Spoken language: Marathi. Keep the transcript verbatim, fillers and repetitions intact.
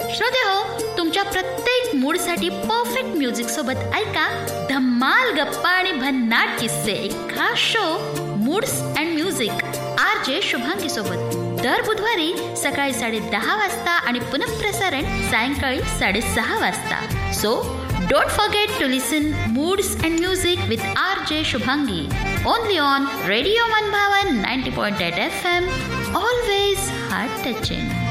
श्रोतेहो, तुमच्या प्रत्येक मूडसाठी परफेक्ट म्युझिक सोबत ऐका धम्माल गप्पा आणि भन्नाट किस्से, एक खास show moods and music R J Shubhangi सोबत दर बुधवारी सकाळी साडे दहा वाजता आणि पुनःप्रसारण सायंकाळी साडेसहा वाजता. So don't forget to listen moods and music with R J Shubhangi only on radio मनभावन ninety point eight F M. Always heart touching.